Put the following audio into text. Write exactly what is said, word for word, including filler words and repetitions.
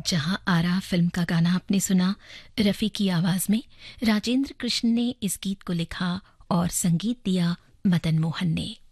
जहां आरा फिल्म का गाना आपने सुना रफ़ी की आवाज़ में। राजेंद्र कृष्ण ने इस गीत को लिखा और संगीत दिया मदन मोहन ने।